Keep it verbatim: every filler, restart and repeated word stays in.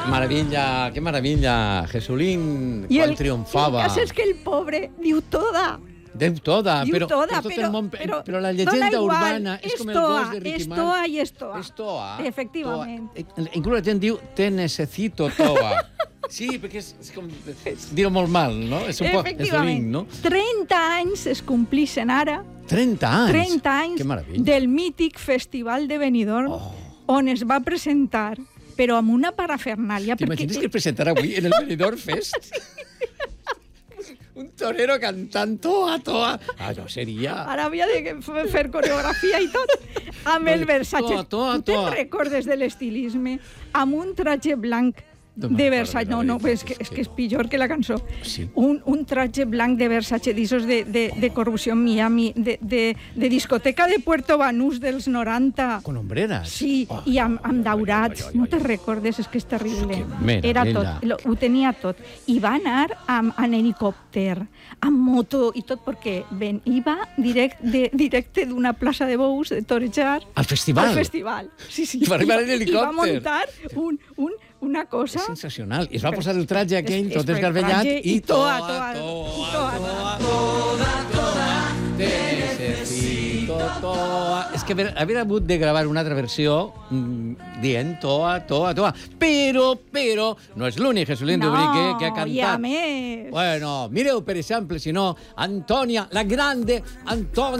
maravilla, qué maravilla. Jesulín, I quan el, triomfava. el cas és que el pobre diu toda. Déu toda, Diu però, toda, però, tot però, el món, però, però la dona llegenda igual, urbana és com el toa, gos de Ricky és Martin. toa i és toa. És toa. Efectivament. Toa. Inclús la gent diu te necesito toa. Sí, perquè és, és com dir-ho molt mal, no? És un poc Efectivament. Jesulín, no? trenta anys es complixen ara, trenta anys. trenta anys Que meravella. del mític Festival de Benidorm, Oh. on es va presentar, però amb una parafernàlia. T'imagines que el presentarà avui en el Benidorm Fest? Un torero cantant toa, toa. Allò seria... Ara havia de fer coreografia i tot, amb el Versace. Toa, toa, Tu te'n toa. recordes de l'estilisme? Amb un traje blanc No de me'n Versace. recordo, No, la no, és que, veritat, és que és pitjor que la cançó. Sí. Un, un traje blanc de Versace, d'esos de, de, de corrupció en Miami, de, de, de discoteca de Puerto Banús dels noranta. Con hombreras. Sí, Oh, i amb, amb ai, ai, daurats. ai, ai, No te ai. recordes, és que és terrible. Que meravella. Era tot, lo, ho tenia tot. I va anar amb, en helicòpter, amb moto i tot, perquè ven, i va direct de, directe d'una plaça de bous, de torejar, Al festival. al festival. Sí, sí. I va arribar en I va helicòpter. muntar un, un, una cosa... És sensacional. I es va posar el traje aquell, És- tot és esgarvellat, traje i i toa, toa, toa, toa, toa, toa, toa, te necesito, toa. És que haver, haver hagut de gravar una altra versió mm, dient toa, toa, toa. Però, però, no és l'únic Jesulín No, Dubrique que ha i a cantat. més... Bueno, mireu, per exemple, si no, Antònia, la grande Antònia